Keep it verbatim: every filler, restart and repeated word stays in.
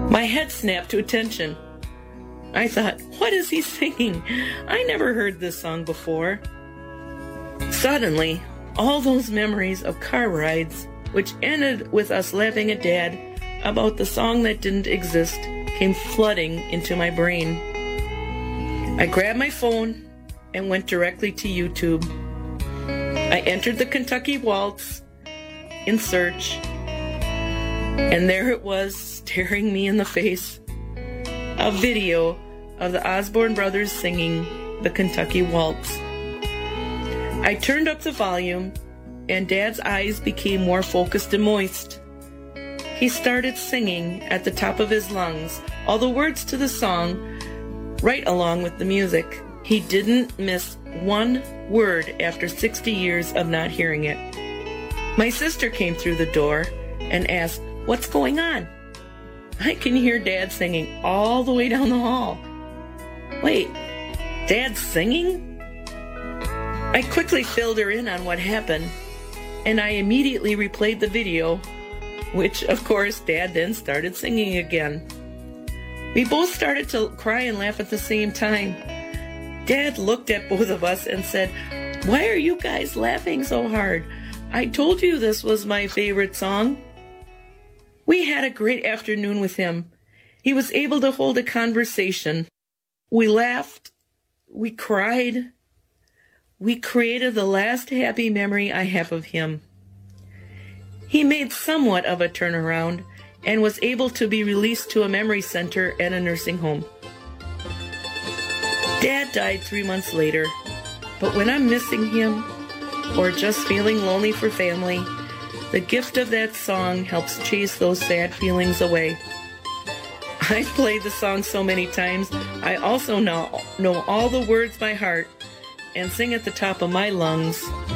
My head snapped to attention. I thought, what is he singing? I never heard this song before. Suddenly, all those memories of car rides, which ended with us laughing at Dad about the song that didn't exist, came flooding into my brain. I grabbed my phone and went directly to YouTube. I entered the Kentucky Waltz in search, and there it was, staring me in the face, a video of the Osborne brothers singing the Kentucky Waltz. I turned up the volume, and Dad's eyes became more focused and moist. He started singing at the top of his lungs, all the words to the song, right along with the music. He didn't miss one word after sixty years of not hearing it. My sister came through the door and asked, "What's going on?" I can hear Dad singing all the way down the hall. Wait, Dad's singing? I quickly filled her in on what happened, and I immediately replayed the video, which, of course, Dad then started singing again. We both started to cry and laugh at the same time. Dad looked at both of us and said, "Why are you guys laughing so hard? I told you this was my favorite song." We had a great afternoon with him. He was able to hold a conversation. We laughed. We cried. We created the last happy memory I have of him. He made somewhat of a turnaround and was able to be released to a memory center and a nursing home. Dad died three months later, but when I'm missing him or just feeling lonely for family, the gift of that song helps chase those sad feelings away. I've played the song so many times, I also know, know all the words by heart and sing at the top of my lungs